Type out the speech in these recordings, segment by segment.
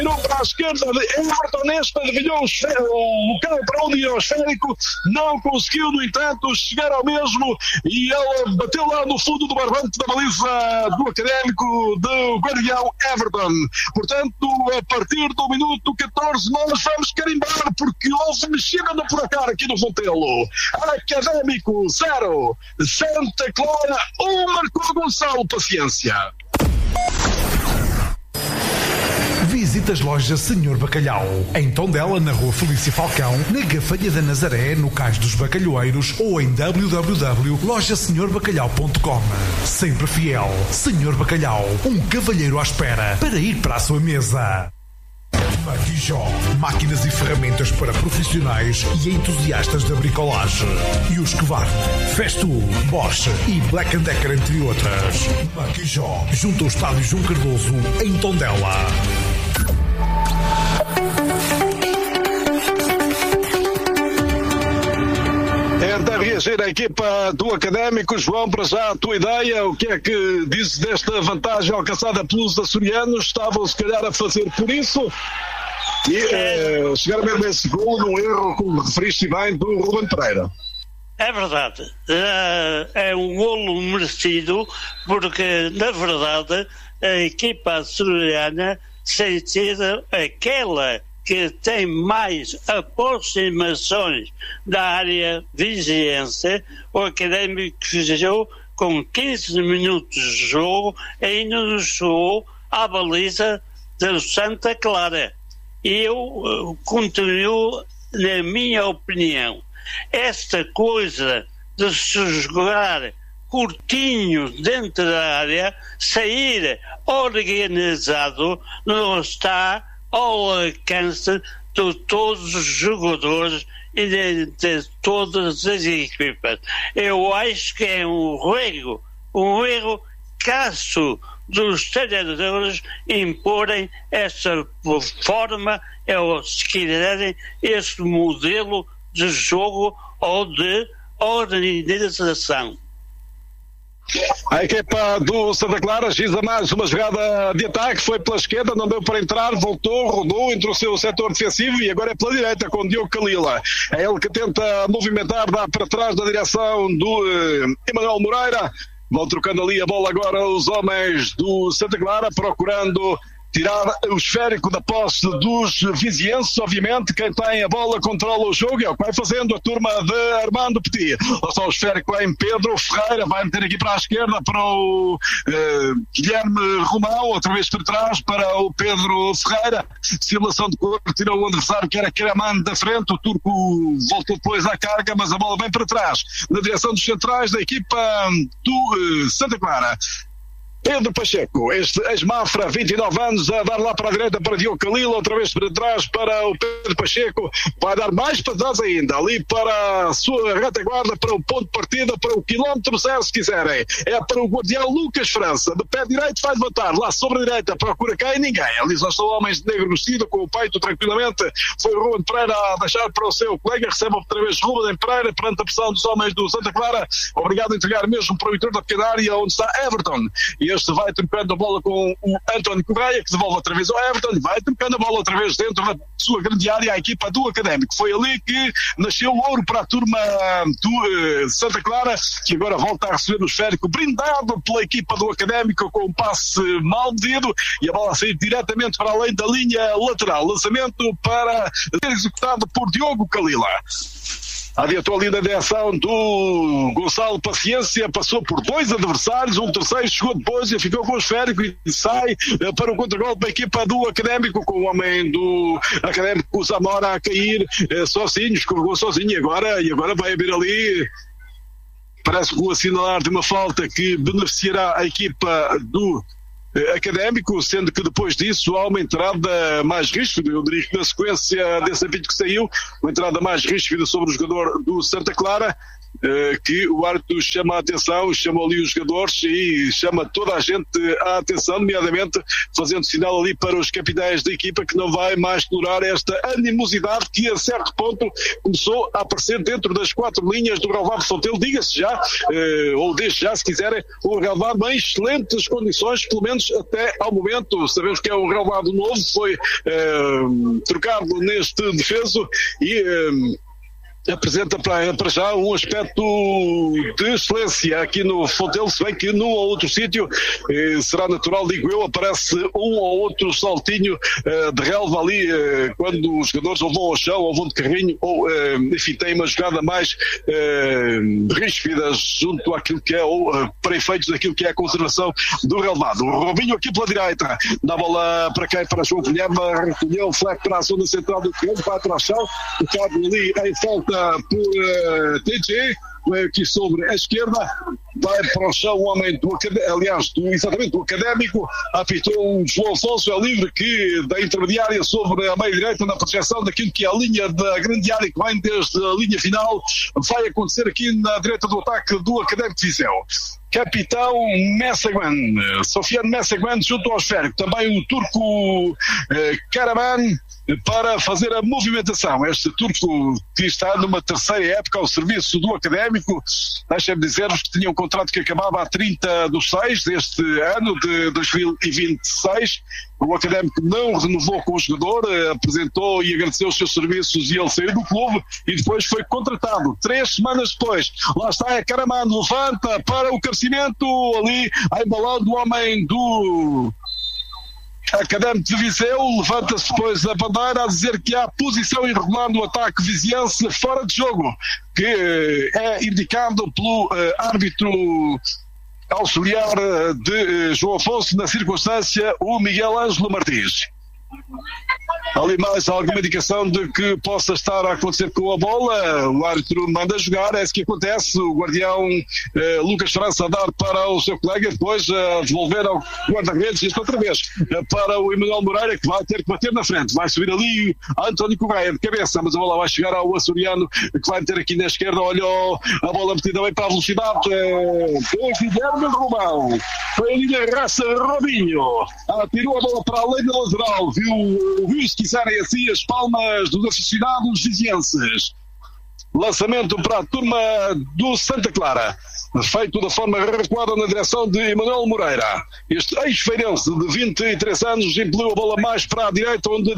Virou para a esquerda, Everton Nesta adivinhou o local para onde ia o esférico, não conseguiu, no entanto, chegar ao mesmo e ele bateu lá no fundo do barbante da baliza do Académico do Guardião Everton. Portanto, a partir do minuto 14 nós vamos carimbar, porque houve mexida no placar aqui no Fontelo. Académico 0, Santa Clara 1, marcou Gonçalo Paciência. Visita as lojas Senhor Bacalhau, em Tondela, na Rua Felício Falcão, na Gafanha da Nazaré, no Cais dos Bacalhoeiros ou em www.lojasenhorbacalhau.com. Sempre fiel, Senhor Bacalhau, um cavalheiro à espera para ir para a sua mesa. Marquijó, máquinas e ferramentas para profissionais e entusiastas da bricolagem. E os Husqvarna, Festool, Bosch e Black & Decker, entre outras. Marquijó, junto ao Estádio João Cardoso, em Tondela. Tenta reagir a equipa do Académico. João, para já a tua ideia, o que é que dizes desta vantagem alcançada pelos açorianos? Estavam se calhar a fazer por isso e chegaram mesmo a esse gol num erro, como referiste bem, do Ruben Pereira. É verdade, é um golo merecido, porque na verdade a equipa açoriana, sem ser aquela que tem mais aproximações da área viziense, o Académico fechou com 15 minutos de jogo e ainda não chegou à baliza do Santa Clara. Eu continuo, na minha opinião, esta coisa de se jogar curtinho dentro da área, sair organizado, não está ao alcance de todos os jogadores e de todas as equipas. Eu acho que é um erro caso dos treinadores imporem essa forma, ou se quiserem, esse modelo de jogo ou de organização. A equipa do Santa Clara giza mais uma jogada de ataque, foi pela esquerda, não deu para entrar, voltou, rodou entre o seu setor defensivo e agora é pela direita com Diogo Calila. É ele que tenta movimentar, dá para trás da direção do Emanuel Moreira. Vão trocando ali a bola agora os homens do Santa Clara, procurando tirar o esférico da posse dos vizienses. Obviamente quem tem a bola controla o jogo, é o que vai fazendo a turma de Armando Petit. Só o esférico em Pedro Ferreira, vai meter aqui para a esquerda para o Guilherme Romão, outra vez para trás para o Pedro Ferreira. Simulação de corpo, tirou o adversário que era Keraman da frente, o turco voltou depois à carga, mas a bola vem para trás na direção dos centrais da equipa do Santa Clara. Pedro Pacheco, este ex-Mafra, 29 anos, a dar lá para a direita para Diogo Calila, outra vez para trás para o Pedro Pacheco, vai dar mais para trás ainda, ali para a sua retaguarda, para o ponto de partida, para o quilómetro 0, se quiserem. É para o guardião Lucas França, de pé direito vai levantar, lá sobre a direita, procura quem? Ninguém. Ali só estão homens de negro vestido, com o peito tranquilamente. Foi o Ruben Pereira a deixar para o seu colega, recebe outra vez Ruben Pereira, perante a pressão dos homens do Santa Clara, obrigado a entregar mesmo para o interior da pequena área, onde está Everton. E este vai trocando a bola com o António Correia, que devolve outra vez ao Everton, vai trocando a bola outra vez dentro da sua grande área à equipa do Académico. Foi ali que nasceu o ouro para a turma do Santa Clara, que agora volta a receber o esférico brindado pela equipa do Académico com um passe mal medido e a bola a sair diretamente para além da linha lateral. Lançamento para ser executado por Diogo Calila. Adiantou ali na direção do Gonçalo Paciência, passou por dois adversários, um terceiro chegou depois e ficou com o esférico e sai para o contragolpe da equipa do Académico, com o homem do Académico, o Zamora, a cair sozinho, escorregou sozinho e agora vai haver ali, parece que o assinalar de uma falta que beneficiará a equipa do Académico, sendo que depois disso há uma entrada mais ríspida, eu diria que na sequência desse apito que saiu, uma entrada mais ríspida sobre o jogador do Santa Clara, que o árbitro chama a atenção, chama ali os jogadores e chama toda a gente a atenção, nomeadamente fazendo sinal ali para os capitães da equipa que não vai mais tolerar esta animosidade que a certo ponto começou a aparecer dentro das quatro linhas do relvado de Fontelo. Diga-se já, ou desde já se quiserem, o relvado em excelentes condições, pelo menos menos até ao momento. Sabemos que é um relvado novo, foi trocado neste defeso e apresenta para já um aspecto de excelência aqui no Fontelo, se bem que num ou outro sítio será natural, digo eu, aparece um ou outro saltinho de relva ali quando os jogadores ou vão ao chão ou vão de carrinho ou enfim, têm uma jogada mais ríspida junto àquilo que é ou para efeitos daquilo que é a conservação do relvado. O Robinho aqui pela direita, dá a bola para quem? Para João Guilherme, recolheu o fleco para a zona central do campo, vai para o chão, o cabo ali em falta por TG, aqui sobre a esquerda, vai para o chão o homem exatamente do Académico, apitou um João Afonso, é livre que da intermediária sobre a meia direita na projeção daquilo que é a linha da grande área que vem desde a linha final, vai acontecer aqui na direita do ataque do Académico de Viseu. Capitão Messegman, Sofiane Messegman junto ao esférico, também o turco Karaman para fazer a movimentação. Este turco que está numa terceira época ao serviço do Académico, deixem-me dizer-vos que tinha um contrato que acabava a 30/6 deste ano de 2026. O Académico não renovou com o jogador, apresentou e agradeceu os seus serviços e ele saiu do clube e depois foi contratado. 3 semanas depois, lá está a Karaman, levanta para o cabeceamento ali, embalando o homem do Académico de Viseu, levanta-se depois a bandeira a dizer que há posição irregular no ataque viziense fora de jogo, que é indicado pelo árbitro auxiliar de João Afonso, na circunstância, o Miguel Ângelo Martins. Ali mais alguma indicação de que possa estar a acontecer com a bola, o árbitro manda jogar, é isso que acontece, o guardião Lucas França a dar para o seu colega, depois a devolver ao guarda-redes, isto outra vez para o Emanuel Moreira, que vai ter que bater na frente, vai subir ali António Correia de cabeça, mas a bola vai chegar ao açoriano, que vai meter aqui na esquerda, olha a bola metida bem para a velocidade do Guilherme Romão, foi ali na raça Robinho, tirou a bola para além da lateral, viu se quiserem assim as palmas dos aficionados vizienses. Lançamento para a turma do Santa Clara, feito da forma recuada na direção de Emanuel Moreira. Este ex-feirense de 23 anos impeliu a bola mais para a direita, onde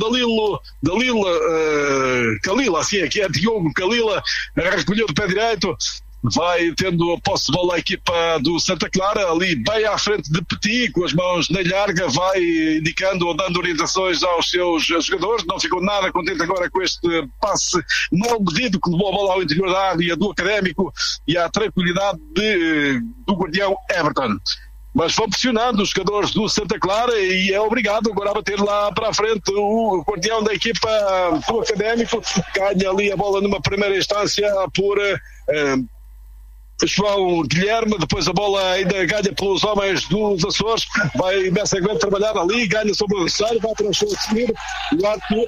Kalila, assim aqui é Diogo Kalila, recolheu de pé direito. Vai tendo a posse de bola a equipa do Santa Clara, ali bem à frente de Petit, com as mãos na larga, vai indicando ou dando orientações aos seus jogadores. Não ficou nada contente agora com este passe mal medido que levou a bola ao interior da área do Académico e à tranquilidade do guardião Everton. Mas vão pressionando os jogadores do Santa Clara e é obrigado agora a bater lá para a frente o guardião da equipa do Académico. Ganha ali a bola numa primeira instância por João Guilherme, depois a bola ainda ganha pelos homens dos Açores, vai Messegman trabalhar ali, ganha sobre o adversário, vai para o show de seguir, o árbitro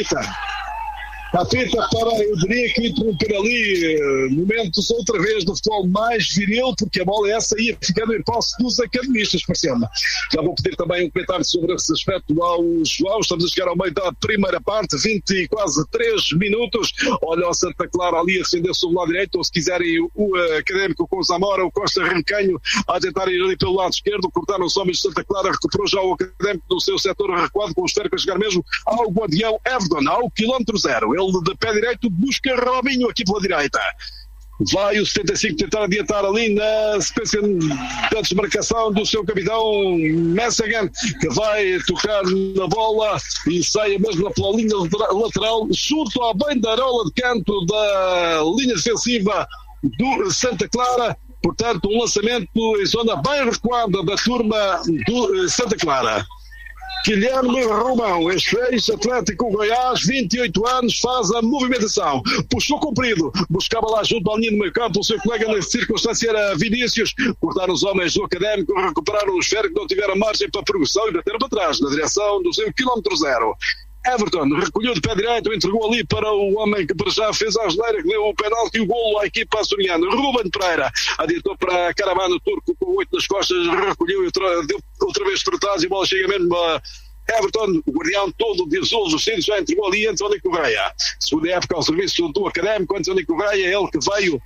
apita para, eu diria que interromper ali momentos outra vez do futebol mais viril, porque a bola essa ia ficando em posse dos academistas, parecendo. Já vou pedir também um comentário sobre esse aspecto ao João. Estamos a chegar ao meio da primeira parte, 20 e quase 3 minutos. Olha o Santa Clara ali a acender sobre o lado direito, ou se quiserem o Académico com o Zamora, o Costa Rancanho a tentar ir ali pelo lado esquerdo, cortaram os homens de Santa Clara, recuperou já o Académico do seu setor recuado, com o esférico a chegar mesmo ao guardião Everton, ao quilómetro 0. Ele de pé direito busca Robinho aqui pela direita. Vai o 75 tentar adiantar ali na sequência da desmarcação do seu capitão Messegman, que vai tocar na bola e sai mesmo pela linha lateral, junto à banderola de canto da linha defensiva do Santa Clara. Portanto, um lançamento em zona bem recuada da turma do Santa Clara. Guilherme Romão, ex-Atlético Goiás, 28 anos, faz a movimentação. Puxou comprido, buscava lá junto à linha do meio campo, o seu colega na circunstância era Vinícius. Cortaram os homens do Académico, recuperaram o esférico, não tiveram margem para a progressão e bateram para trás, na direção do seu quilómetro 0. Everton recolheu de pé direito, entregou ali para o homem que para já fez a asneira, que deu o penalti e o golo à equipa açoriana. Ruben Pereira adiantou para Caramano, turco com 8 nas costas, recolheu e deu outra vez para trás e a bola chega mesmo a Everton, o guardião todo de azul dos cintos, já entregou ali António Correia. Segunda época ao serviço do Académico, António Correia, ele que veio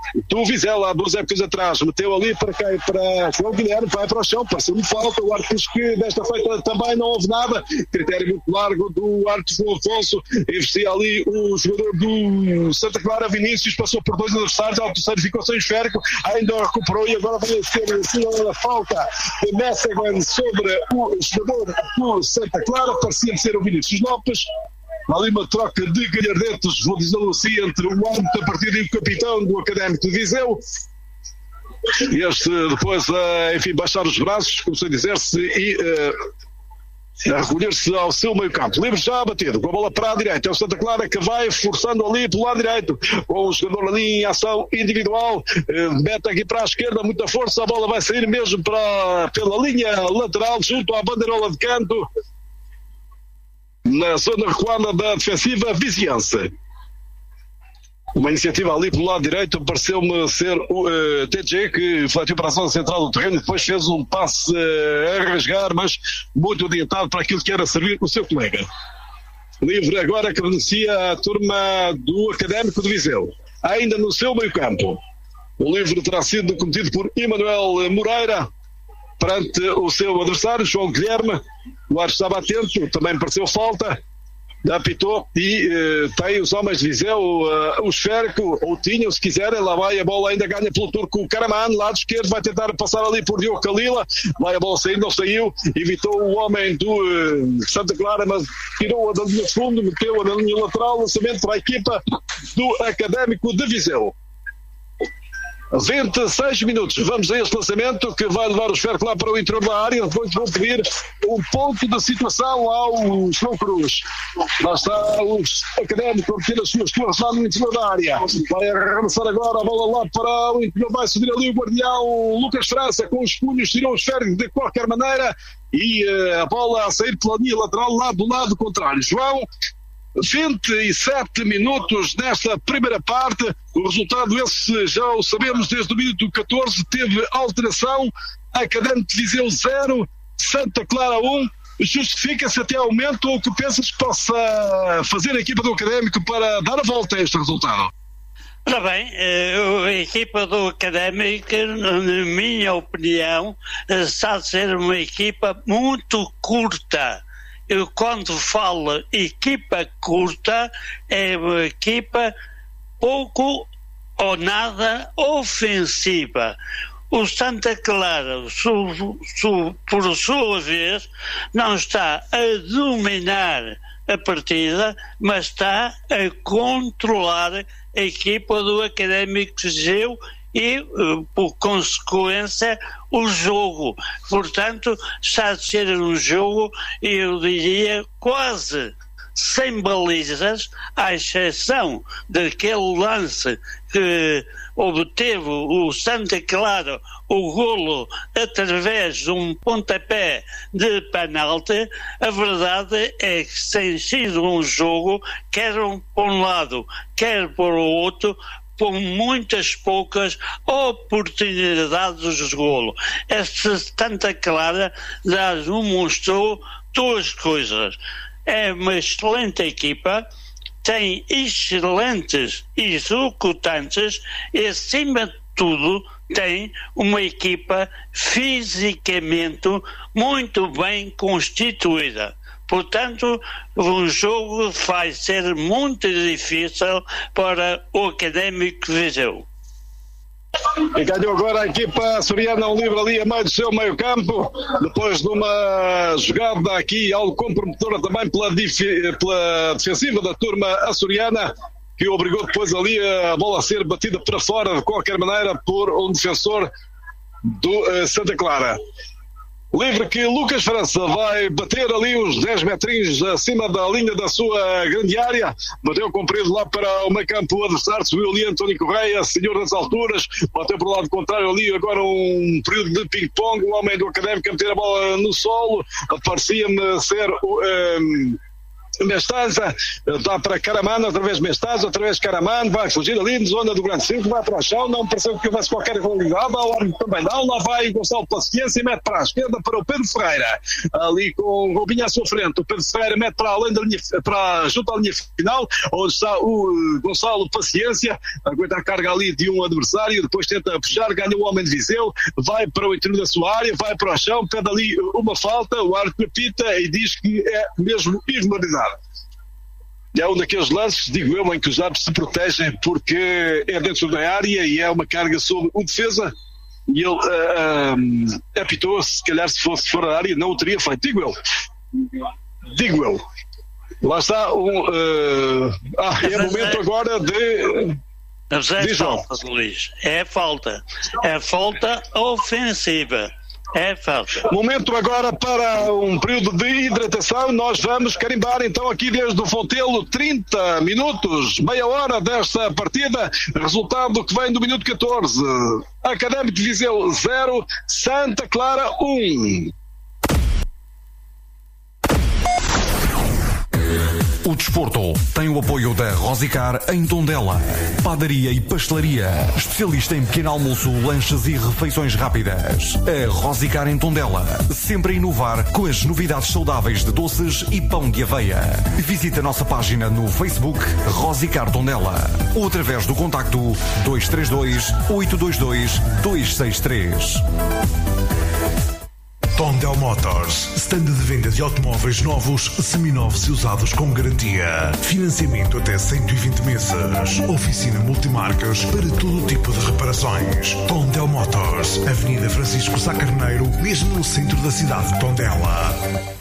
do Vizela há 2 épocas atrás, meteu ali para cá e para João Guilherme, vai para o chão, pareceu-me falta, o árbitro diz que desta feita também não houve nada, critério muito largo do árbitro João Afonso, investia ali o jogador do Santa Clara, Vinícius, passou por 2 adversários, ao terceiro ficou sem esférico, ainda recuperou e agora vai ser a falta de Messegan sobre o jogador do Santa Clara, parecia ser o Vinícius Lopes. Ali uma troca de galhardetes, vou dizê-lo assim, entre o árbitro da partida e o capitão do Académico de Viseu. E este depois, enfim, baixar os braços, como se dizer-se, e a recolher-se ao seu meio campo. Livre já batido, com a bola para a direita. É o Santa Clara que vai forçando ali pelo lado direito, com o jogador ali em ação individual. Mete aqui para a esquerda, muita força, a bola vai sair mesmo pela linha lateral, junto à bandeirola de canto, na zona recuada da defensiva viziense. Uma iniciativa ali pelo lado direito, pareceu-me ser o TG, que fletiu para a zona central do terreno e depois fez um passe a rasgar, mas muito orientado para aquilo que era servir o seu colega. Livre agora que beneficia a turma do Académico de Viseu. Ainda no seu meio campo. O livre terá sido cometido por Emanuel Moreira perante o seu adversário, João Guilherme. O árbitro estava atento, também pareceu falta, apitou e tem os homens de Viseu o esférico, ou tinham, se quiserem, lá vai a bola, ainda ganha pelo turco o Karaman, lado esquerdo, vai tentar passar ali por Diogo Kalila, vai a bola sair, não saiu, evitou o homem do Santa Clara, mas tirou-a da linha de fundo, meteu-a na linha lateral, lançamento para a equipa do Académico de Viseu. 26 minutos, vamos a este lançamento que vai levar o esférico lá para o interior da área. Depois vou pedir um ponto da situação ao João Cruz. Lá está o Académico a meter as suas torres lá no interior da área. Vai arremessar agora a bola lá para o interior, vai subir ali o guardião Lucas França com os punhos, tirou o esférico de qualquer maneira e a bola a sair pela linha lateral lá do lado contrário. João, 27 minutos nesta primeira parte, o resultado esse já o sabemos desde o minuto 14, teve alteração, Académico de Viseu 0, Santa Clara 1, justifica-se até ao momento o que pensas que possa fazer a equipa do Académico para dar a volta a este resultado? Ora bem, a equipa do Académico, na minha opinião, está a ser uma equipa muito curta. Eu, quando falo equipa curta, é uma equipa pouco ou nada ofensiva. O Santa Clara, por sua vez, não está a dominar a partida, mas está a controlar a equipa do Académico de Viseu e, por consequência, o jogo. Portanto, está a ser um jogo, eu diria, quase sem balizas, à exceção daquele lance que obteve o Santa Clara o golo através de um pontapé de penalti. A verdade é que tem sido um jogo, quer por um lado, quer por outro, por muitas poucas oportunidades de golo. Esta Santa Clara já demonstrou 2 coisas. É uma excelente equipa, tem excelentes executantes e, acima de tudo, tem uma equipa fisicamente muito bem constituída. Portanto, um jogo vai ser muito difícil para o Académico de Viseu. E ganhou agora a equipa açoriana um livre ali a meio do seu meio campo, depois de uma jogada aqui algo comprometedora também pela defensiva da turma açoriana, que obrigou depois ali a bola a ser batida para fora de qualquer maneira por um defensor do Santa Clara. Livre que Lucas França vai bater ali uns 10 metrinhos acima da linha da sua grande área. Bateu comprido lá para o meio campo adversário, subiu ali António Correia, senhor das alturas, bateu para o lado contrário ali, agora um período de ping-pong, o homem do Académico a meter a bola no solo, parecia-me ser Mestasa, dá para Caramano, outra vez Mestasa, outra vez Caramano, vai fugir ali na zona do Grande Circo, vai para o chão, não percebeu que houvesse qualquer qualidade, o árbitro também não, lá vai Gonçalo Paciência e mete para a esquerda para o Pedro Ferreira, ali com o Robinho à sua frente, o Pedro Ferreira mete para além da linha, junto à linha final, onde está o Gonçalo Paciência, aguenta a carga ali de um adversário, depois tenta puxar, ganha o homem de Viseu, vai para o interior da sua área, vai para o chão, pede ali uma falta, o árbitro apita e diz que é mesmo irregularidade. É um daqueles lances, digo eu, em que os árbitros se protegem porque é dentro da área e é uma carga sobre o defesa e ele apitou, se calhar se fosse fora da área não o teria feito, digo eu. Lá está é momento agora de... Mas é falta, Luís, é falta ofensiva. É falta. Momento agora para um período de hidratação. Nós vamos carimbar então aqui desde o Fontelo 30 minutos, meia hora desta partida. Resultado que vem do minuto 14. Académico de Viseu 0, Santa Clara 1. O desporto tem o apoio da Rosicar em Tondela. Padaria e pastelaria. Especialista em pequeno almoço, lanches e refeições rápidas. A Rosicar em Tondela. Sempre a inovar com as novidades saudáveis de doces e pão de aveia. Visite a nossa página no Facebook Rosicar Tondela. Ou através do contacto 232-822-263. Tondel Motors, stand de venda de automóveis novos, seminovos e usados com garantia. Financiamento até 120 meses. Oficina multimarcas para todo tipo de reparações. Tondel Motors, Avenida Francisco Sá Carneiro, mesmo no centro da cidade de Tondela.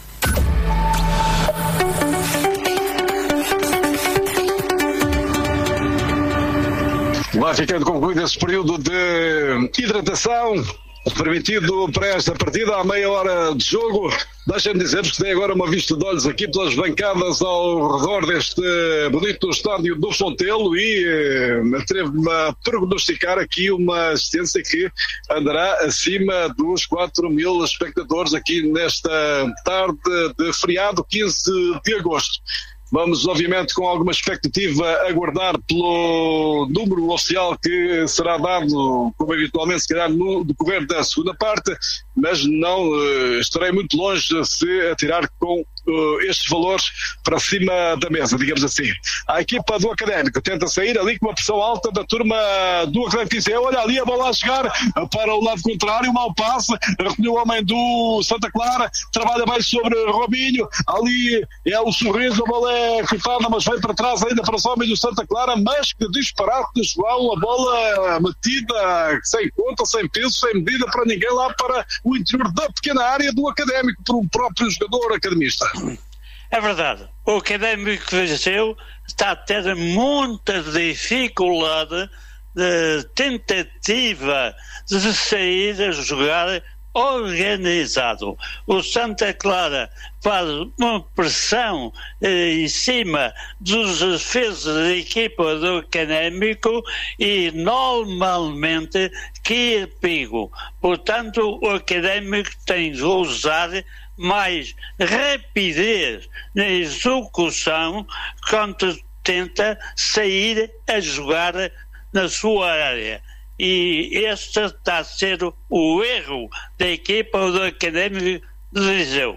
Vai ficando concluído esse período de hidratação permitido para esta partida, à meia hora de jogo. Deixem-me dizer-vos que dei agora uma vista de olhos aqui pelas bancadas ao redor deste bonito estádio do Fontelo e atrevo-me a prognosticar aqui uma assistência que andará acima dos 4.000 espectadores aqui nesta tarde de feriado, 15 de agosto. Vamos, obviamente, com alguma expectativa, aguardar pelo número oficial que será dado, como habitualmente, se calhar, no decorrer da segunda parte, mas não estarei muito longe de se atirar com estes valores para cima da mesa, digamos assim. A equipa do Académico tenta sair ali com uma pressão alta da turma do Académico Viseu. Olha ali a bola a chegar para o lado contrário, mau passe, recolheu o homem do Santa Clara, trabalha bem sobre Robinho, ali é o sorriso, a bola é cortada, mas vem para trás ainda para o homem do Santa Clara, mas que disparate de João, a bola metida sem conta, sem peso, sem medida para ninguém, lá para o interior da pequena área do Académico, por um próprio jogador academista. É verdade, o Académico que venceu está a ter muita dificuldade de tentativa de sair a jogar organizado. O Santa Clara faz uma pressão em cima dos defesas da equipa do Académico e normalmente cria perigo. Portanto, o Académico tem de usar mais rapidez na execução quando tenta sair a jogar na sua área. E este está a ser o erro da equipa do Académico de Viseu.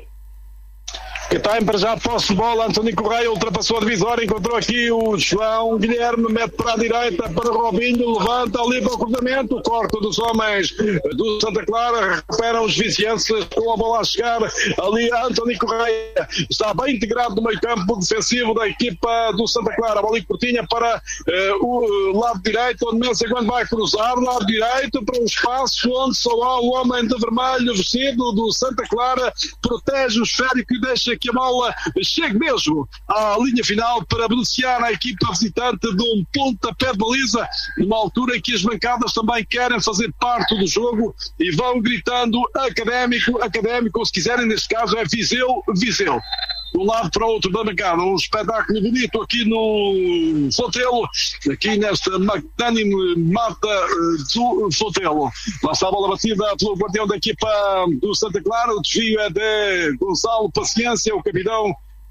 Que tem para já posse de bola, António Correia ultrapassou a divisória, encontrou aqui o João Guilherme, mete para a direita para Robinho, levanta ali para o cruzamento, corta dos homens do Santa Clara, recuperam os vizienses com a bola a chegar ali. António Correia está bem integrado no meio campo defensivo da equipa do Santa Clara, a bola curtinha para o lado direito, onde Mensa quando vai cruzar, lado direito para um espaço onde só há o homem de vermelho vestido do Santa Clara, protege o esférico e deixa que a bola chegue mesmo à linha final para beneficiar a equipa visitante de um pontapé de baliza, numa altura em que as bancadas também querem fazer parte do jogo e vão gritando Académico, Académico, ou se quiserem, neste caso é Viseu, Viseu. De um lado para o outro da bancada, um espetáculo bonito aqui no Fontelo, aqui nesta magnânime mata do Fontelo. Lá está a bola batida pelo guardião da equipa do Santa Clara, o desvio é de Gonçalo Paciência, o capitão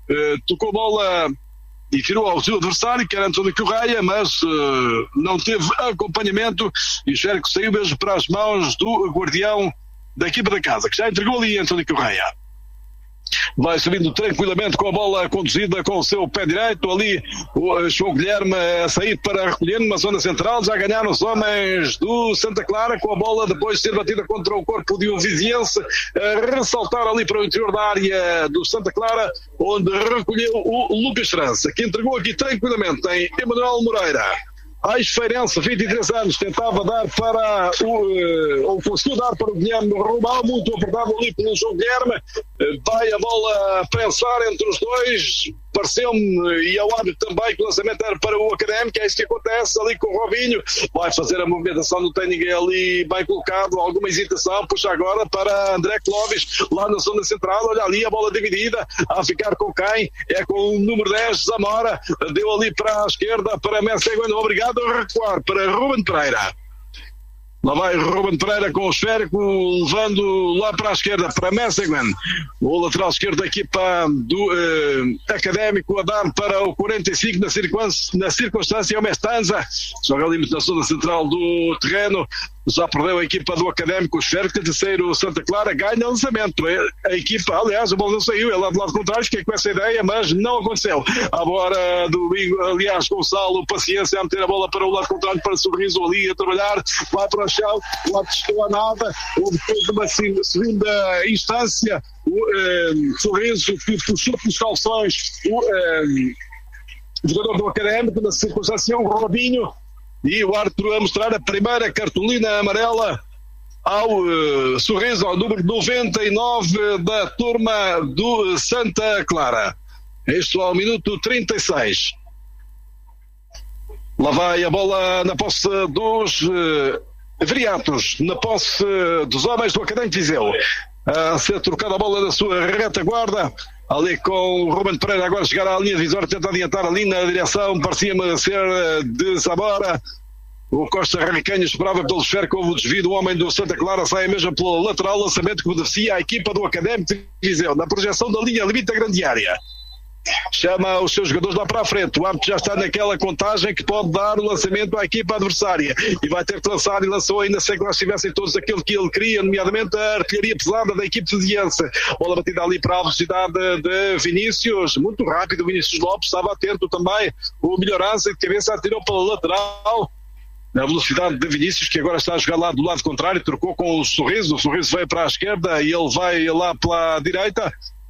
tocou bola e tirou ao seu adversário, que era António Correia, mas não teve acompanhamento e o esférico saiu mesmo para as mãos do guardião da equipa da casa, que já entregou ali António Correia. Vai subindo tranquilamente com a bola conduzida com o seu pé direito, ali o João Guilherme a sair para recolher numa zona central, já ganharam os homens do Santa Clara com a bola depois de ser batida contra o corpo de um viziense, a ressaltar ali para o interior da área do Santa Clara, onde recolheu o Lucas França, que entregou aqui tranquilamente em Emanuel Moreira. Ex-Feirense, 23 anos, tentava dar para ou conseguiu dar para o Guilherme Romão, muito apertado ali pelo João Guilherme, vai a bola a prensar entre os dois, pareceu-me, e ao árbitro também, que o lançamento era para o Académico, é isso que acontece ali com o Robinho, vai fazer a movimentação, não tem ninguém ali bem colocado, alguma hesitação, puxa agora para André Clóvis, lá na zona central, olha ali a bola dividida, a ficar com quem? É com o número 10, Zamora, deu ali para a esquerda, para Messeguin, obrigado a recuar, para Ruben Pereira. Lá vai Ruben Pereira com o esférico, levando lá para a esquerda para Messeguin, o lateral esquerdo da equipa do Académico, a dar para o 45 na circunstância, é o Mestanza, joga ali na zona central do terreno, já perdeu a equipa do Académico, o esférico, terceiro Santa Clara, ganha o lançamento, a equipa, aliás, a bola não saiu, é lá do lado contrário, fiquei com essa ideia, mas não aconteceu. Agora do aliás, Gonçalo, paciência a meter a bola para o lado contrário, para Sorriso ali a trabalhar, vai para o chão, lá testou a nada, depois de uma segunda instância, o Sorriso que puxou pelos calções o jogador do Académico, na circunstância, o Robinho, e o árbitro a mostrar a primeira cartolina amarela ao Sorriso, ao número 99 da turma do Santa Clara. Isto ao minuto 36. Lá vai a bola na posse dos Viriatos, na posse dos homens do Académico de Viseu. A ser trocada a bola da sua retaguarda, ali com o Ruben Pereira agora chegar à linha divisória, tenta adiantar ali na direção, parecia-me ser de Zamora. O Costa Raricanho esperava pelo esférico, houve o desvio do homem do Santa Clara, sai mesmo pelo lateral, lançamento que beneficia a equipa do Académico de Viseu, na projeção da linha limite da grande área. Chama os seus jogadores lá para a frente, o árbitro já está naquela contagem que pode dar o lançamento à equipa adversária e vai ter que lançar, e lançou ainda sem que nós tivessem todos aquilo que ele queria, nomeadamente a artilharia pesada da equipe de Viziense. Bola batida ali para a velocidade de Vinícius, muito rápido, Vinícius Lopes estava atento também, o Melhorança de cabeça atirou pela lateral, na velocidade de Vinícius, que agora está a jogar lá do lado contrário, trocou com o Sorriso veio para a esquerda e ele vai lá pela direita.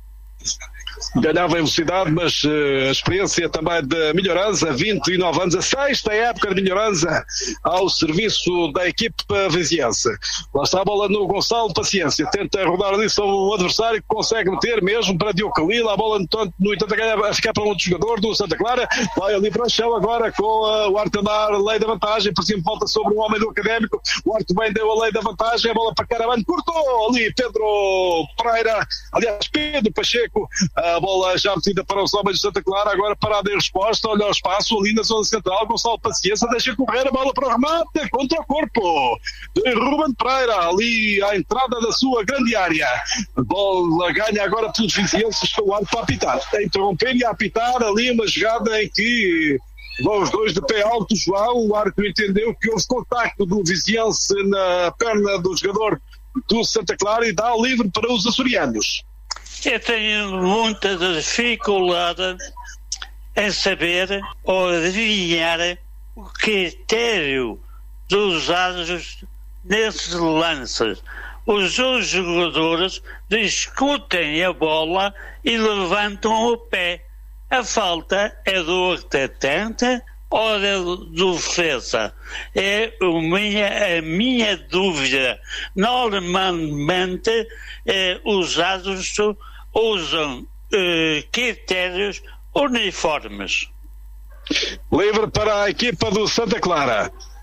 Ganhava em velocidade, mas a experiência também de Melhorança, 29 anos, a sexta época de Melhorança ao serviço da equipa viziense. Lá está a bola no Gonçalo, paciência, tenta rodar ali sobre o adversário que consegue meter mesmo para Diogo Calil, a bola no entanto a ficar para um outro jogador do Santa Clara, vai ali para o chão agora com o Arte a dar lei da vantagem, por cima volta sobre o homem do Académico, o Arte bem deu a lei da vantagem, a bola para Caravano, cortou ali Pedro Pereira, aliás Pedro Pacheco, a bola já metida para os homens de Santa Clara, agora parada em resposta, olha o espaço ali na zona central, Gonçalo paciência, deixa correr a bola para o remate, contra o corpo de Ruben Pereira, ali à entrada da sua grande área. A bola ganha agora pelos vizienses, com o árbitro para apitar, a interromper e a apitar ali uma jogada em que vão os dois de pé alto, João, o árbitro entendeu que houve contacto do viziense na perna do jogador do Santa Clara e dá livre para os açorianos. Eu tenho muita dificuldade em saber ou adivinhar o critério dos árbitros nesses lances. Os dois jogadores discutem a bola e levantam o pé. A falta é do atacante ou é do defesa? É a minha dúvida. Normalmente os árbitros usam critérios uniformes. Livre para a equipa do Santa Clara.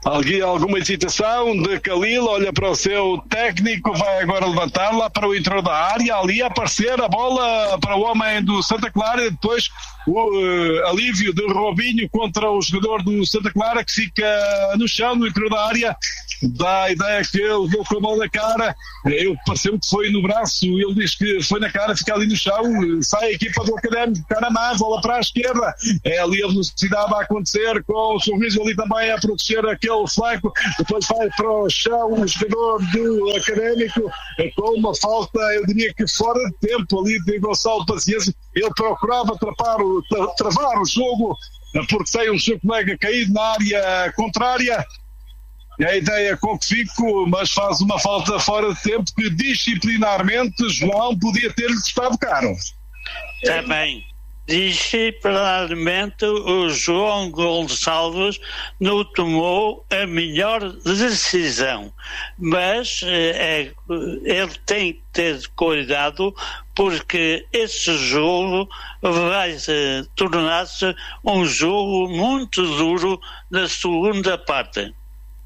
Alguma hesitação de Khalil, olha para o seu técnico, vai agora levantar lá para o interior da área, ali a aparecer a bola para o homem do Santa Clara, e depois o alívio de Robinho contra o jogador do Santa Clara, que fica no chão, no interior da área. Dá a ideia que ele levou com a mão na cara, pareceu que foi no braço, ele diz que foi na cara, fica ali no chão, sai a equipa do Académico, Caramã, bola para a esquerda, é ali a velocidade a acontecer, com o sorriso ali também a proteger aquele flanco, depois vai para o chão o jogador do Académico, com uma falta, eu diria que fora de tempo ali de Gonçalo Paciência. Ele procurava travar o jogo, porque tem o seu colega caído na área contrária. É a ideia com que fico, mas faz uma falta fora de tempo que disciplinarmente João podia ter-lhe custado caro. Também, disciplinarmente o João Gonçalves não tomou a melhor decisão, mas ele tem que ter cuidado, porque esse jogo vai tornar-se um jogo muito duro na segunda parte.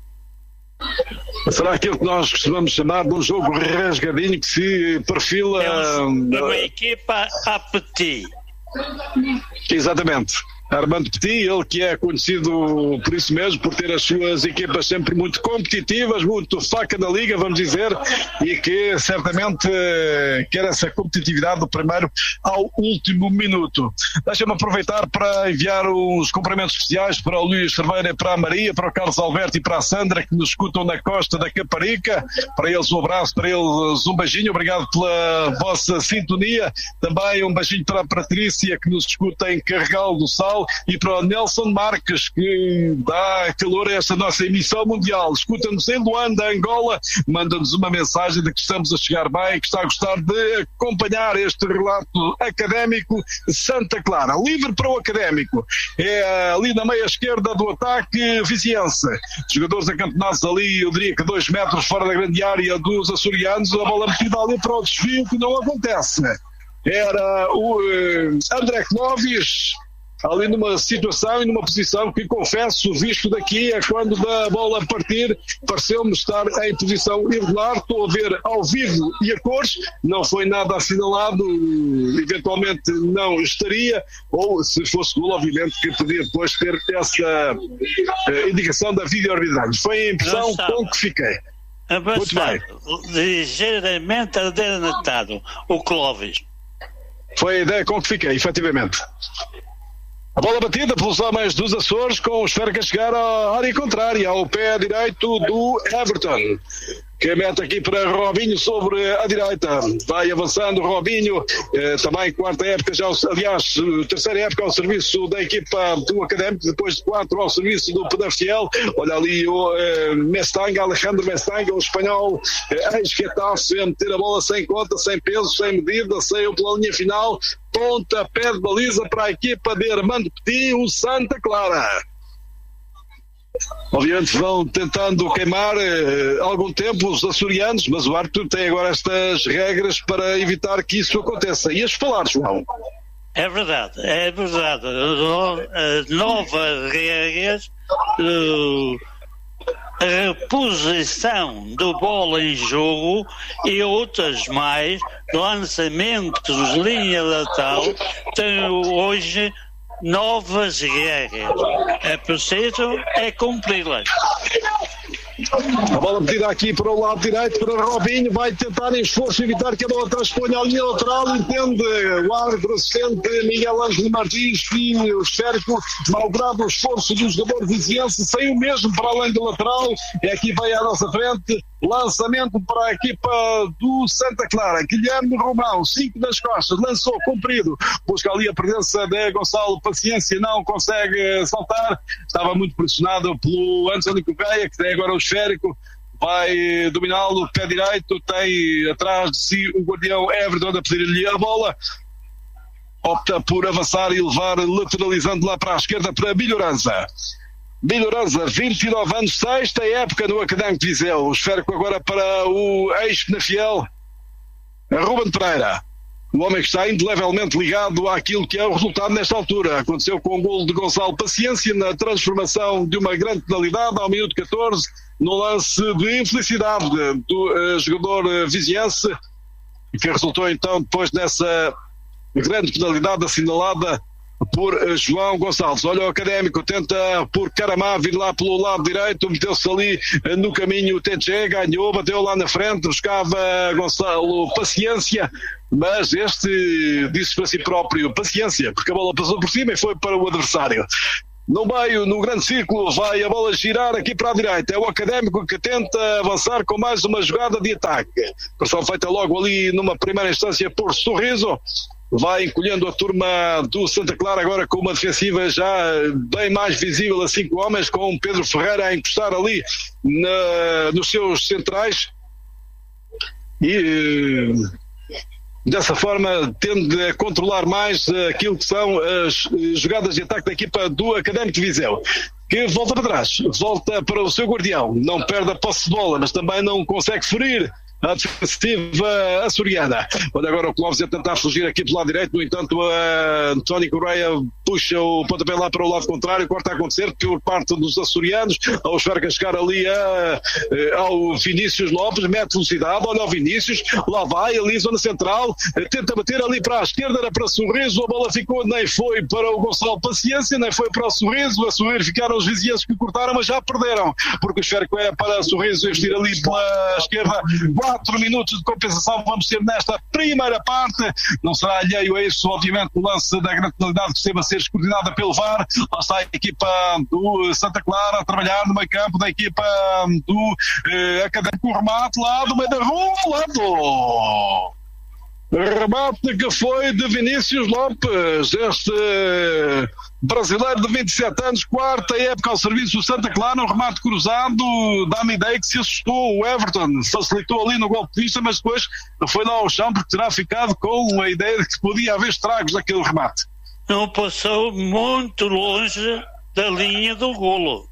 Será aquilo que nós costumamos chamar de um jogo rasgadinho que se perfila... É uma equipa a petit. Exatamente. Armando Petit, ele que é conhecido por isso mesmo, por ter as suas equipas sempre muito competitivas, muito faca na liga, vamos dizer, e que certamente quer essa competitividade do primeiro ao último minuto. Deixa-me aproveitar para enviar uns cumprimentos especiais para o Luís Cerveira, para a Maria, para o Carlos Alberto e para a Sandra, que nos escutam na costa da Caparica. Para eles um abraço, para eles um beijinho, obrigado pela vossa sintonia. Também um beijinho para a Patrícia, que nos escuta em Carregal do Sal, e para o Nelson Marques, que dá calor a esta nossa emissão mundial. Escuta-nos em Luanda, Angola, manda-nos uma mensagem de que estamos a chegar bem, que está a gostar de acompanhar este relato académico. Santa Clara, livre para o Académico, é ali na meia esquerda do ataque viziense. Jogadores acampenados ali, eu diria que 2 metros fora da grande área dos açorianos, a bola metida ali para o desvio, que não acontece. Era o André Clovis, ali numa situação e numa posição que, confesso, visto daqui, é quando da bola partir, pareceu-me estar em posição irregular. Estou a ver ao vivo e a cores, não foi nada assinalado, eventualmente não estaria, ou se fosse gol, obviamente que podia depois ter essa indicação da vídeo-arbitragem. Foi a impressão com que fiquei. Muito bem. Ligeiramente adelantado o Clóvis. Foi a ideia com que fiquei, efetivamente. A bola batida pelos homens dos Açores, com o esférico a chegar à área contrária, ao pé direito do Everton, que mete aqui para Robinho sobre a direita. Vai avançando Robinho, também quarta época, aliás, terceira época ao serviço da equipa do Académico, depois de 4 ao serviço do Penafiel. Olha ali o Mestanga, Alejandro Mestanga, o espanhol, ex-Getafe, a meter a bola sem conta, sem peso, sem medida, saiu pela linha final, ponta, pé de baliza para a equipa de Armando Petit, o Santa Clara. Obviamente vão tentando queimar algum tempo os açorianos, mas o árbitro tem agora estas regras para evitar que isso aconteça. Ias falar, João? É verdade. As novas regras, a reposição do bola em jogo e outras mais, lançamentos, linha lateral, tem hoje novas regras. É preciso cumpri-las. A bola metida aqui para o lado direito para Robinho, vai tentar em esforço evitar que a bola transponha a linha lateral, entende o árbitro assistente Miguel Ângelo Martins, que o esférico, malgrado o esforço do jogador viziense, saiu mesmo para além do lateral, e aqui vai à nossa frente, lançamento para a equipa do Santa Clara. Guilherme Romão, 5 das costas, lançou comprido, busca ali a presença de Gonçalo Paciência, não consegue saltar, estava muito pressionado pelo António Correia, que tem agora o esférico, vai dominá-lo, pé direito, tem atrás de si o guardião Everton a pedir-lhe a bola, opta por avançar e levar lateralizando lá para a esquerda para Bilhoranza. Bilhoranza, 29 anos, 6ª época no Académico de Viseu. O esférico agora para o ex-Penafiel, Ruben Pereira. o homem que está indelevelmente ligado àquilo que é o resultado nesta altura. Aconteceu com o golo de Gonçalo Paciência na transformação de uma grande penalidade ao minuto 14, no lance de infelicidade do jogador viziense, que resultou então depois nessa grande penalidade assinalada por João Gonçalves. Olha, o Académico tenta por Caramá vir lá pelo lado direito, meteu-se ali no caminho, o TG ganhou, bateu lá na frente, buscava Gonçalo Paciência, mas este disse para si próprio paciência, porque a bola passou por cima e foi para o adversário. No meio, no grande círculo, vai a bola girar aqui para a direita. É o Académico que tenta avançar com mais uma jogada de ataque. Pressão feita logo ali numa primeira instância por Sorriso. Vai encolhendo a turma do Santa Clara agora com uma defensiva já bem mais visível a 5 homens, com Pedro Ferreira a encostar ali nos seus centrais e dessa forma tende a controlar mais aquilo que são as jogadas de ataque da equipa do Académico de Viseu, que volta para trás, volta para o seu guardião, não perde a posse de bola, mas também não consegue ferir a defensiva açoriana. Olha agora o Clóvis a tentar fugir aqui pelo lado direito, no entanto António Correia puxa o pontapé lá para o lado contrário, corta a acontecer por parte dos açorianos, ao esfera chegar ali ao Vinícius Lopes, mete velocidade, olha o Vinícius, lá vai, ali zona central, tenta bater ali para a esquerda, era para Sorriso, a bola ficou, nem foi para o Gonçalo Paciência, nem foi para o Sorriso, a Sorriso ficaram os vizinhos que cortaram, mas já perderam, porque o esférico é para Sorriso investir ali pela esquerda. 4 minutos de compensação vamos ter nesta primeira parte. Não será alheio a isso, obviamente, o lance da grande penalidade que esteve a ser escrutinada pelo VAR. Lá está a equipa do Santa Clara a trabalhar no meio campo da equipa do Académico. Remate lá do meio da rua, lado. Remate que foi de Vinícius Lopes, este brasileiro de 27 anos, quarta época ao serviço do Santa Clara, um remate cruzado, dá-me ideia que se assustou o Everton, facilitou ali no golpe de vista, mas depois foi lá ao chão porque terá ficado com a ideia de que podia haver estragos daquele remate. Não passou muito longe da linha do golo.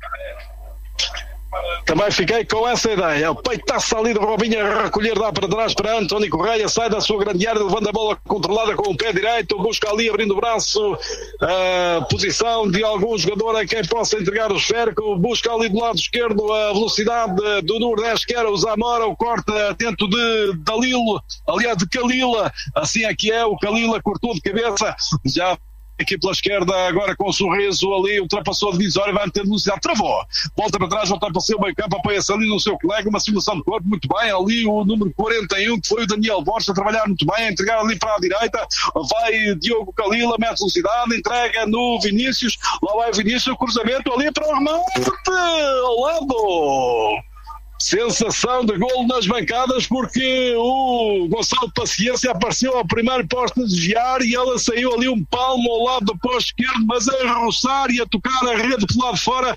Também fiquei com essa ideia. O peitaço ali de Robinho a recolher lá para trás para António Correia, sai da sua grande área, levando a bola controlada com o pé direito, busca ali abrindo o braço a posição de algum jogador a quem possa entregar o esférico, busca ali do lado esquerdo a velocidade do Nordeste, que era o Zamora, o corte atento de Dalilo, aliás de Calila, assim é que é, o Calila cortou de cabeça, já aqui pela esquerda, agora com o Sorriso ali, ultrapassou a divisória, vai meter velocidade, travou, volta para trás, volta para o seu meio campo, apoia-se ali no seu colega, uma simulação de corpo, muito bem, ali o número 41, que foi o Daniel Borges, a trabalhar muito bem, a entregar ali para a direita, vai Diogo Calila, mete velocidade, entrega no Vinícius, lá vai Vinícius, o cruzamento ali para o remate, ao lado. Sensação de golo nas bancadas, porque o Gonçalo Paciência apareceu ao primeiro poste de desviar e ela saiu ali um palmo ao lado do poste esquerdo, mas a roçar e a tocar a rede pelo lado de fora,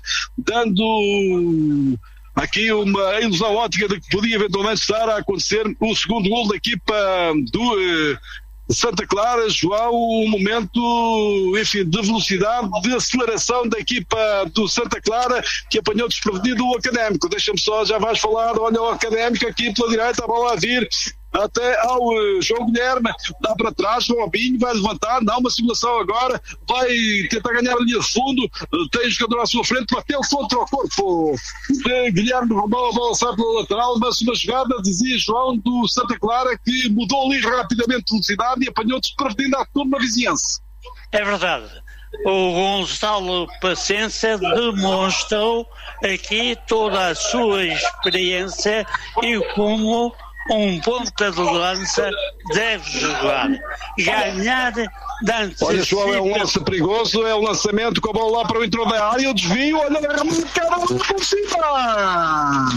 dando aqui uma ilusão ótica de que podia eventualmente estar a acontecer o segundo golo da equipa do Santa Clara. João, um momento, enfim, de velocidade, de aceleração da equipa do Santa Clara, que apanhou desprevenido o Académico. Deixa-me só, já vais falar, olha o Académico aqui pela direita, a bola a vir até ao João Guilherme, dá para trás, o Robinho vai levantar, dá uma simulação agora, vai tentar ganhar a linha de fundo, tem o jogador à sua frente, bateu contra o corpo de Guilherme, roubou a bola, sai pela lateral, mas uma jogada, dizia João, do Santa Clara, que mudou ali rapidamente de velocidade e apanhou desprevenido a turma viziense. É verdade. O Gonçalo Paciência demonstrou aqui toda a sua experiência e como um ponta de lança deve jogar, ganhar da antecipação. Olha, João, é um lance perigoso, é um lançamento com a bola lá para o interior da área, o desvio, olha, Caramão por cima!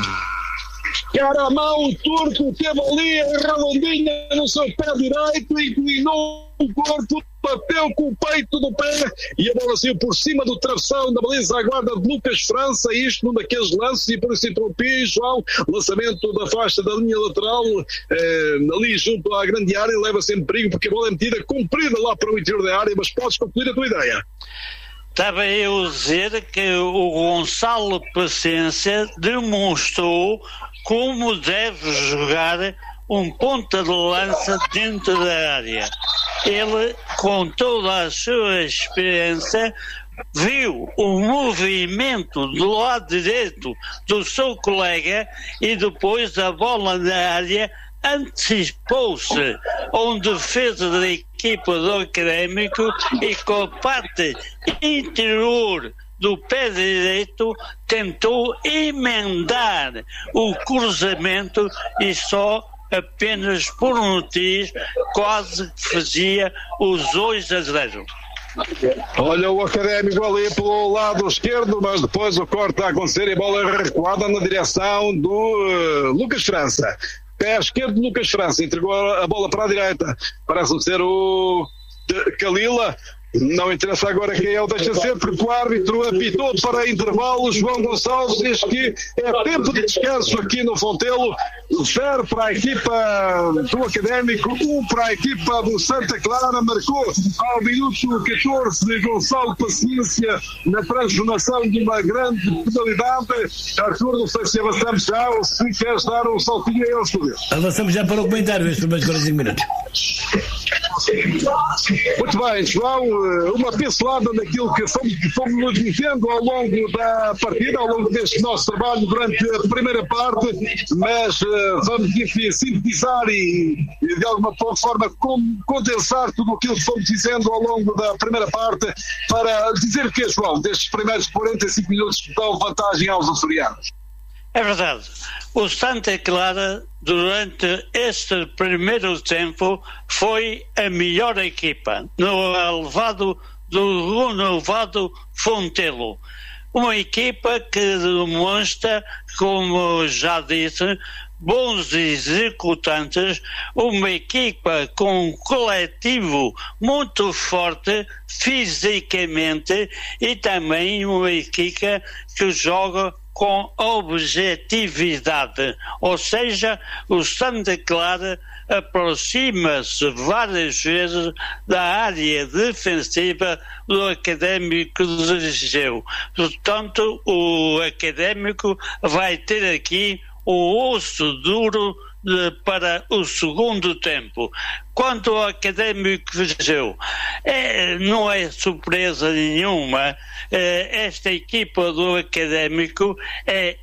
Caramão, o turco, teve ali a redondinha no seu pé direito, inclinou o corpo, bateu com o peito do pé e a bola saiu por cima do travessão da baliza à guarda de Lucas França, isto num daqueles lances, e por isso interrompi, João, lançamento da faixa da linha lateral, ali junto à grande área, leva sempre perigo porque a bola é metida comprida lá para o interior da área, mas podes concluir a tua ideia. Estava eu a dizer que o Gonçalo Paciência demonstrou como deve jogar um ponta de lança dentro da área. Ele, com toda a sua experiência, viu o movimento do lado direito do seu colega e depois a bola na área antecipou-se a um defesa da equipa do Académico e com a parte interior do pé direito tentou emendar o cruzamento e só apenas por um motivo quase fazia os 2-0. Olha o Académico ali pelo lado esquerdo, mas depois o corte a acontecer e a bola recuada na direção do Lucas França. Pé esquerdo de Lucas França, entregou a bola para a direita, parece ser o Kalila. Não interessa agora quem é o deixa ser, porque o árbitro apitou para intervalo. João Gonçalves diz que é tempo de descanso aqui no Fontelo. 0 para a equipa do Académico, 1 para a equipa do Santa Clara. Marcou ao minuto 14 Gonçalo Paciência na transformação de uma grande penalidade. Arthur, não sei se avançamos já ou se queres dar um saltinho aí ao estúdio. Avançamos já para o comentário, estes primeiros 45 minutos. Muito bem, João, uma pincelada naquilo que fomos nos metendo ao longo da partida, ao longo deste nosso trabalho durante a primeira parte, mas vamos sintetizar e de alguma forma condensar tudo aquilo que fomos dizendo ao longo da primeira parte para dizer que, João, destes primeiros 45 minutos que dão vantagem aos açorianos. É verdade. O Santa Clara, durante este primeiro tempo, foi a melhor equipa no elevado Fontelo. Uma equipa que demonstra, como já disse, bons executantes, uma equipa com um coletivo muito forte fisicamente e também uma equipa que joga com objetividade, ou seja, o Santa Clara aproxima-se várias vezes da área defensiva do Académico de Viseu. Portanto, o Académico vai ter aqui o osso duro para o segundo tempo. Quanto ao Académico de Viseu, não é surpresa nenhuma, esta equipa do Académico é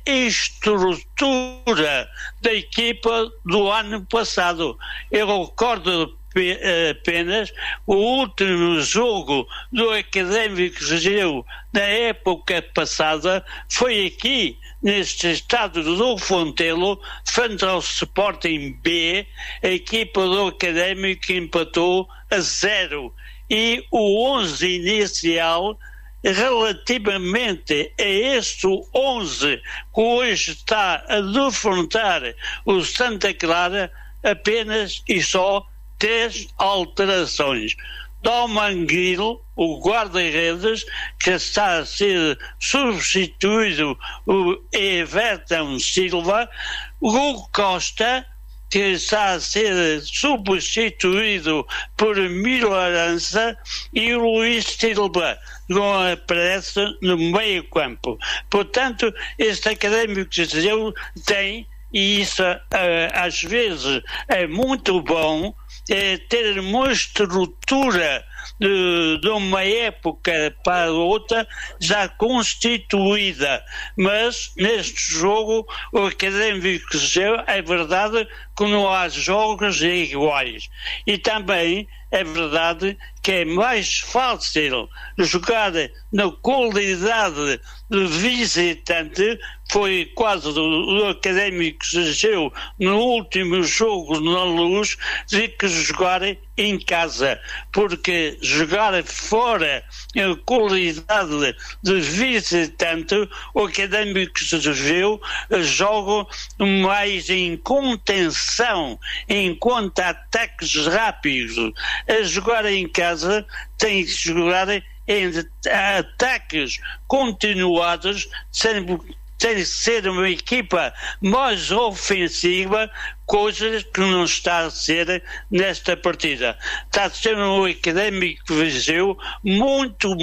estrutura da equipa do ano passado. Eu recordo apenas o último jogo do Académico de Viseu na época passada foi aqui neste estado do Fontelo, frente ao Sporting B. A equipa do Académico empatou a 0 e o 11 inicial, relativamente a este 11 que hoje está a defrontar o Santa Clara, apenas e só 3 alterações. Domanguil, o guarda-redes, que está a ser substituído o Everton Silva, Hugo Costa, que está a ser substituído por Milarança, e o Luís Silva, que aparece no meio campo. Portanto, este Académico de Viseu tem, e isso às vezes é muito bom, ter uma estrutura de uma época para outra já constituída, mas neste jogo o Académico de Viseu é verdade que não há jogos iguais, e também é verdade que é mais fácil jogar na qualidade de visitante. Foi quase do Académico de Viseu no último jogo na Luz de que jogar em casa, porque jogar fora a qualidade de visitante, o Académico de Viseu joga mais em contenção, enquanto ataques rápidos. A jogar em casa tem que jogar em ataques continuados, tem de ser uma equipa mais ofensiva, coisas que não está a ser nesta partida. Está a ser um Académico de Viseu muito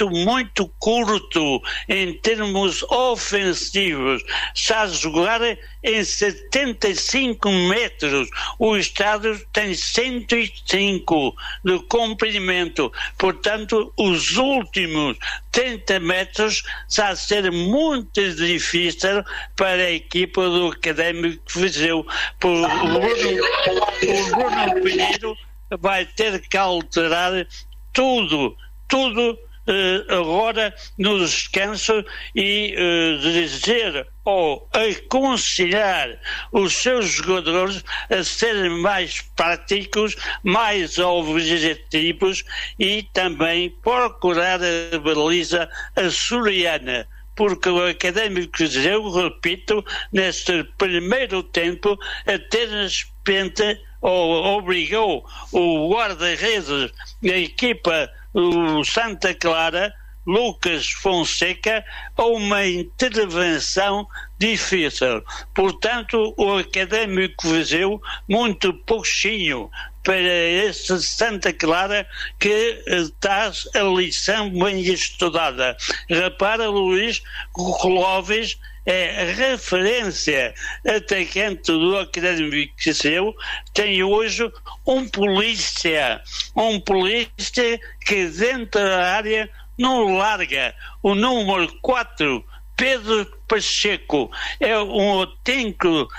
curto em termos ofensivos. Está a jogar em 75 metros. O estádio tem 105 de comprimento. Portanto, os últimos 30 metros está a ser muito difícil para a equipa do Académico de Viseu. O Bruno Pinheiro vai ter que alterar tudo agora no descanso e dizer ou aconselhar os seus jogadores a serem mais práticos, mais objetivos e também procurar a baliza açoriana. Porque o Académico de Viseu, repito, neste primeiro tempo, apenas obrigou o guarda-redes da equipa do Santa Clara, Lucas Fonseca, a uma intervenção difícil. Portanto, o Académico de Viseu, muito pouquinho para esse Santa Clara, que está a lição bem estudada. Repara, Luís, o Clóvis é a referência atacante do Académico de Viseu. Tem hoje um polícia que dentro da área não larga. O número 4, Pedro Pacheco, é um autêntico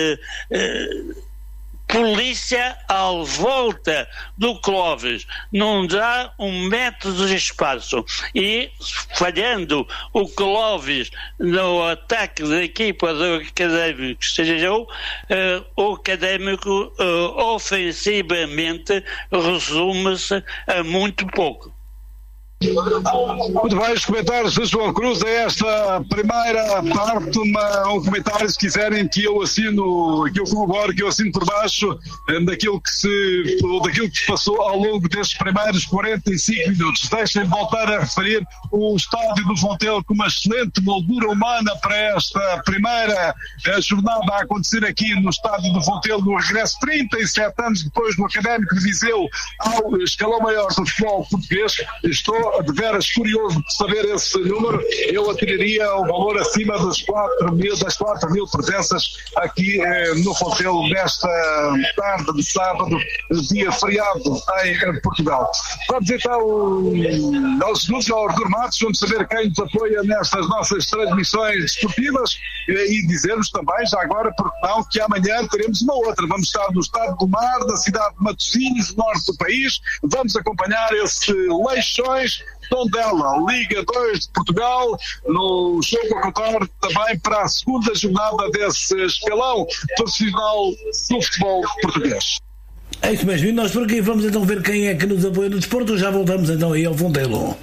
polícia à volta do Clóvis, não dá 1 metro de espaço, e falhando o Clóvis no ataque da equipa do Académico, o Académico ofensivamente resume-se a muito pouco. Muito bem, os comentários de João Cruz a esta primeira parte, um comentário, se quiserem, que eu assino, que eu corroboro, que eu assino por baixo daquilo que se passou ao longo destes primeiros 45 minutos. Deixem-me voltar a referir o estádio do Fontelo com uma excelente moldura humana para esta primeira jornada a acontecer aqui no estádio do Fontelo, no regresso 37 anos depois do Académico de Viseu ao escalão maior do futebol português. Estou de veras curioso de saber esse número. Eu atiraria o valor acima das 4.000 presenças aqui no Fontelo nesta tarde de sábado, dia feriado em Portugal. Vamos então aos segundos, ao Artur Matos, vamos saber quem nos apoia nestas nossas transmissões desportivas e dizer-vos também, já agora, porque não, que amanhã teremos uma outra. Vamos estar no Estado do Mar, da cidade de Matosinhos, norte do país. Vamos acompanhar esse Leixões Tondela, Liga 2 de Portugal, no jogo a contar também para a segunda jornada desse escalão profissional do futebol português. É isso mesmo, e nós por aqui vamos então ver quem é que nos apoia no desporto. Já voltamos então aí ao Fontelo.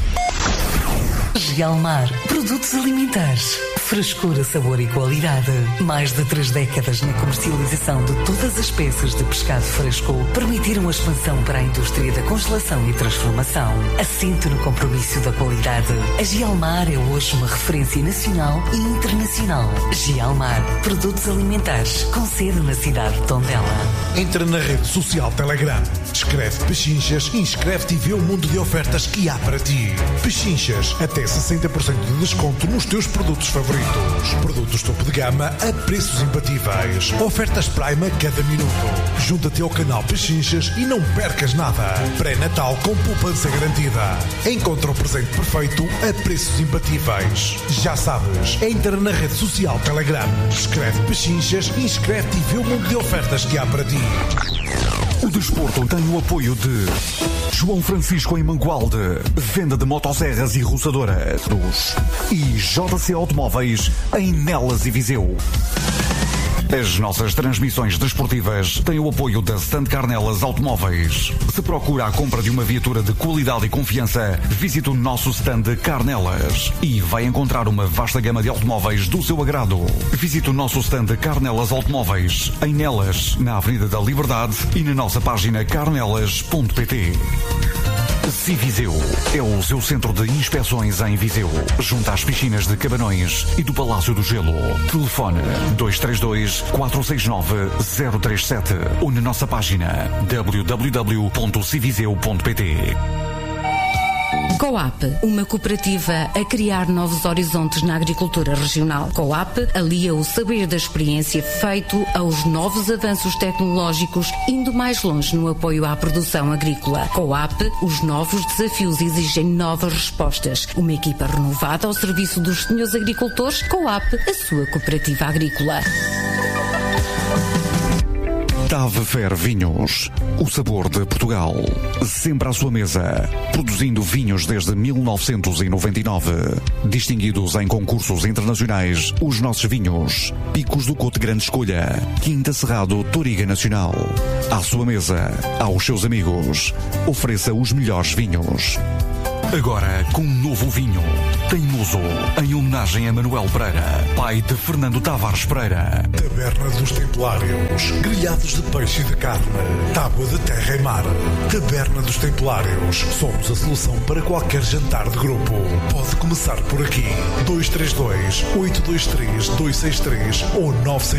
Gialmar, produtos alimentares, frescura, sabor e qualidade. Mais de 3 décadas na comercialização de todas as espécies de pescado fresco permitiram a expansão para a indústria da congelação e transformação. Assente no compromisso da qualidade, a Gialmar é hoje uma referência nacional e internacional. Gialmar, produtos alimentares, com sede na cidade de Tondela. Entra na rede social Telegram, escreve Pechinchas e inscreve-te e vê o mundo de ofertas que há para ti. Pechinchas, até 60% de desconto nos teus produtos favoritos. Produtos topo de gama a preços imbatíveis. Ofertas Prime a cada minuto. Junta-te ao canal Pechinchas e não percas nada. Pré-Natal com poupança garantida. Encontra o presente perfeito a preços imbatíveis. Já sabes, entra na rede social Telegram, escreve Pechinchas e inscreve-te e vê o mundo de ofertas que há para ti. O desporto tem o apoio de João Francisco em Mangualde, venda de motosserras e roçadoras, e JC Automóveis em Nelas e Viseu. As nossas transmissões desportivas têm o apoio da Stand Carnelas Automóveis. Se procura a compra de uma viatura de qualidade e confiança, visite o nosso stand Carnelas e vai encontrar uma vasta gama de automóveis do seu agrado. Visite o nosso stand Carnelas Automóveis em Nelas, na Avenida da Liberdade e na nossa página carnelas.pt. Civiseu é o seu centro de inspeções em Viseu, junto às piscinas de Cabanões e do Palácio do Gelo. Telefone 232-469-037 ou na nossa página www.civiseu.pt. Coap, uma cooperativa a criar novos horizontes na agricultura regional. Coap alia o saber da experiência feito aos novos avanços tecnológicos, indo mais longe no apoio à produção agrícola. Coap, os novos desafios exigem novas respostas. Uma equipa renovada ao serviço dos senhores agricultores. Coap, a sua cooperativa agrícola. Tave Fer Vinhos, o sabor de Portugal, sempre à sua mesa, produzindo vinhos desde 1999, distinguidos em concursos internacionais, os nossos vinhos, Picos do Cote Grande Escolha, Quinta Cerrado Toriga Nacional, à sua mesa, aos seus amigos, ofereça os melhores vinhos. Agora com um novo vinho, Teimoso, em homenagem a Manuel Pereira, pai de Fernando Tavares Pereira. Taberna dos Templários, grelhados de peixe e de carne, tábua de terra e mar. Taberna dos Templários, somos a solução para qualquer jantar de grupo. Pode começar por aqui, 232-823-263 ou 963.